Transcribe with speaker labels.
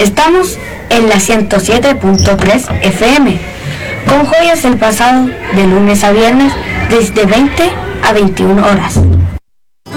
Speaker 1: Estamos en la 107.3 FM, con joyas del pasado de lunes a viernes desde 20 a 21 horas.